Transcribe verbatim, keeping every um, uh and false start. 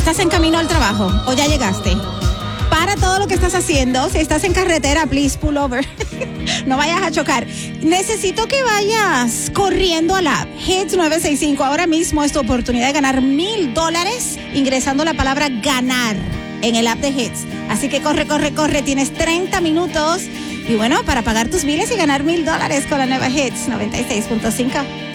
¿Estás en camino al trabajo o ya llegaste? Para todo lo que estás haciendo. Si estás en carretera, please pull over. No vayas a chocar. Necesito que vayas corriendo a la app Hits nueve seis cinco. Ahora mismo es tu oportunidad de ganar mil dólares ingresando la palabra ganar en el app de Hits. Así que corre, corre, corre. Tienes treinta minutos. Y bueno, para pagar tus biles y ganar mil dólares con la nueva Hits noventa y seis punto cinco.